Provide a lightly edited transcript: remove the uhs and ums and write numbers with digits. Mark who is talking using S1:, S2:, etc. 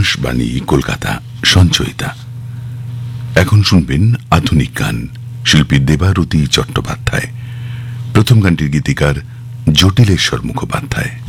S1: আকাশবাণী কলকাতা সঞ্চয়িতা। এখন শুনবেন আধুনিক গান, শিল্পী দেবারতী চট্টোপাধ্যায়। প্রথম গানটির গীতিকার জটিলেশ্বর মুখোপাধ্যায়।